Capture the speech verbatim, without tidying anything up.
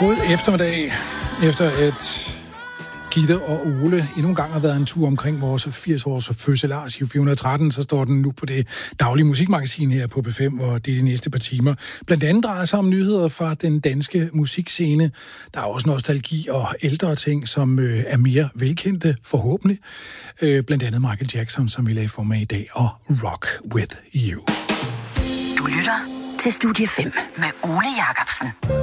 God eftermiddag, efter at Gitte og Ole endnu en gang har været en tur omkring vores firs-års fødselar, fire hundrede og tretten, så står den nu på det daglige musikmagasin her på B fem, og det er de næste par timer. Blandt andet drejer sig om nyheder fra den danske musikscene. Der er også nostalgi og ældre ting, som øh, er mere velkendte, forhåbentlig. Øh, blandt andet Michael Jackson, som vi lagde for mig i dag, og Rock With You. Du lytter til Studie fem med Ole Jacobsen.